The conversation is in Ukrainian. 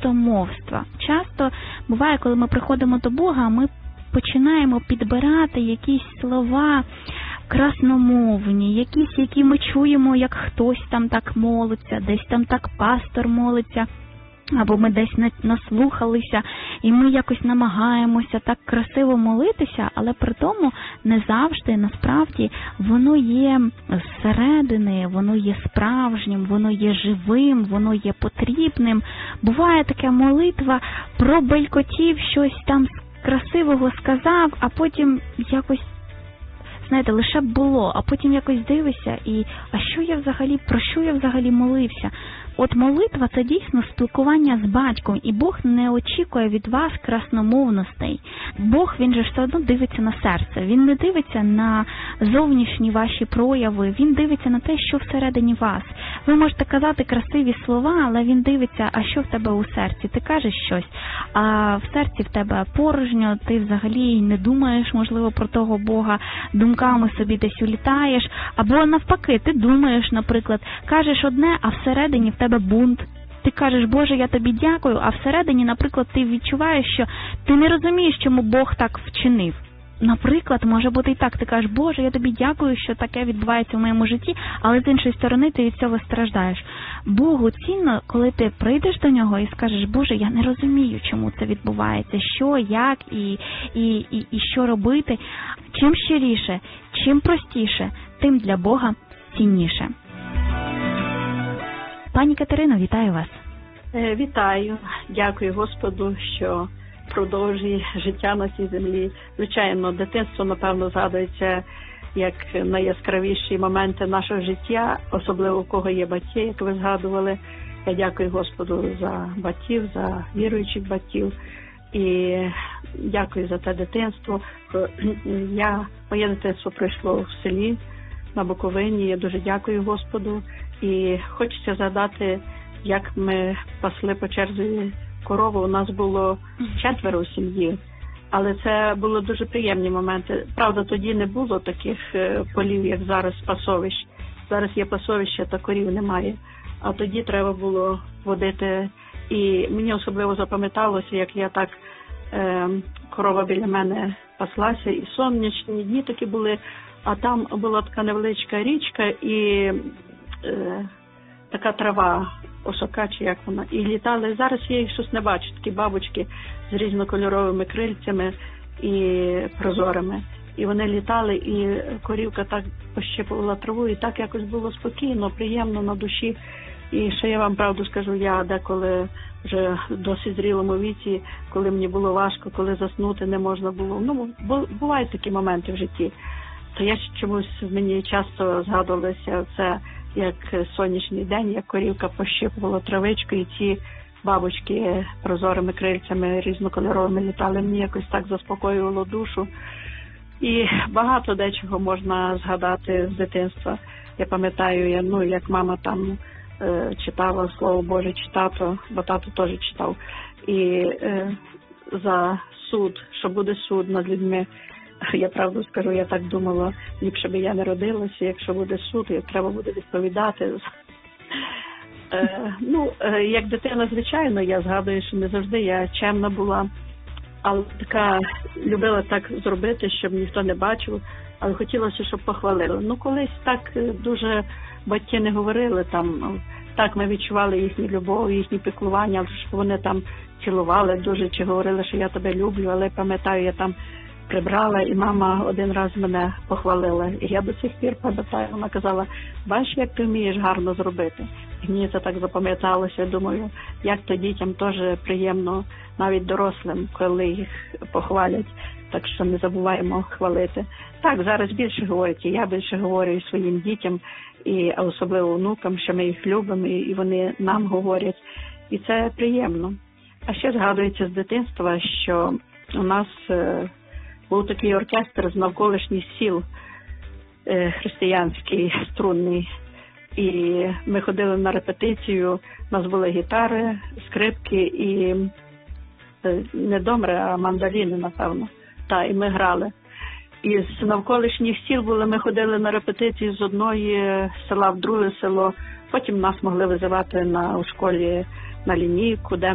красномовства. Часто буває, коли ми приходимо до Бога, ми починаємо підбирати якісь слова красномовні, якісь, які ми чуємо, як хтось там так молиться, десь там так пастор молиться, або ми десь наслухалися, і ми якось намагаємося так красиво молитися, але при тому не завжди, насправді, воно є зсередини, воно є справжнім, воно є живим, воно є потрібним. Буває така молитва, пробелькотів, щось там красивого сказав, а потім якось, знаєте, лише б було, а потім якось дивишся і, про що я взагалі молився? От молитва – це дійсно спілкування з батьком, і Бог не очікує від вас красномовностей. Бог, він же все одно дивиться на серце, він не дивиться на зовнішні ваші прояви, він дивиться на те, що всередині вас. Ви можете казати красиві слова, але він дивиться, а що в тебе у серці? Ти кажеш щось, а в серці в тебе порожньо, ти взагалі не думаєш, можливо, про того Бога, думками собі десь улітаєш, або навпаки, ти думаєш, наприклад, кажеш одне, а всередині в тебе бунт. Ти кажеш, Боже, я тобі дякую, а всередині, наприклад, ти відчуваєш, що ти не розумієш, чому Бог так вчинив. Наприклад, може бути і так, ти кажеш, Боже, я тобі дякую, що таке відбувається в моєму житті, але з іншої сторони ти від цього страждаєш. Богу цінно, коли ти прийдеш до нього і скажеш, Боже, я не розумію, чому це відбувається, що, як і що робити. Чим щиріше, чим простіше, тим для Бога цінніше. Пані Катерино, вітаю вас. Вітаю. Дякую Господу, що продовжує життя на цій землі. Звичайно, дитинство, напевно, згадується як найяскравіші моменти нашого життя, особливо у кого є батьки, як ви згадували. Я дякую Господу за батьків, за віруючих батьків. І дякую за те дитинство. Моє дитинство пройшло в селі на Буковині. Я дуже дякую Господу. І хочеться згадати, як ми пасли по черзі корову. У нас було 4 у сім'ї, але це були дуже приємні моменти. Правда, тоді не було таких полів, як зараз, пасовищ. Зараз є пасовище, та корів немає. А тоді треба було водити. І мені особливо запам'яталося, як я так, корова біля мене паслася, і сонячні дні такі були, а там була така невеличка річка і така трава, осока чи як вона, і літали. Зараз я їх щось не бачу, такі бабочки з різнокольоровими крильцями і прозорими. І вони літали, і корівка так пощипувала траву, і так якось було спокійно, приємно на душі. І ще я вам правду скажу, я деколи вже в досить зрілому віці, коли мені було важко, коли заснути не можна було. Ну, бувають такі моменти в житті. То я чомусь, мені часто згадувалося це, як сонячний день, як корівка пощипувала травичку, і ці бабочки прозорими крильцями різнокольоровими літали. Мені якось так заспокоювало душу. І багато дечого можна згадати з дитинства. Я пам'ятаю, як мама там читала Слово Боже, чи тато, бо тато теж читав. І за суд, що буде суд над людьми. Я правду скажу, я так думала, ліпше би я не родилася, якщо буде суд, як треба буде відповідати. Як дитина, звичайно, я згадую, що не завжди я чемна була, але така любила так зробити, щоб ніхто не бачив, але хотілося, щоб похвалили. Колись так дуже батьки не говорили, там, так ми відчували їхню любов, їхні піклування, але що вони там цілували дуже, чи говорили, що я тебе люблю, але пам'ятаю, я там прибрала, і мама один раз мене похвалила. І я до сих пір пам'ятаю, вона казала, бачиш, як ти вмієш гарно зробити. І мені це так запам'яталося, думаю, як то дітям теж приємно, навіть дорослим, коли їх похвалять. Так що не забуваємо хвалити. Так, зараз більше говорять, і я більше говорю і своїм дітям, і особливо внукам, що ми їх любимо, і вони нам говорять. І це приємно. А ще згадується з дитинства, що у нас був такий оркестр з навколишніх сіл, християнський, струнний. І ми ходили на репетицію, у нас були гітари, скрипки і не домри, а мандоліни, напевно. І ми грали. І з навколишніх сіл ми ходили на репетицію з одної села в друге село. Потім нас могли визивати у школі на лінійку, де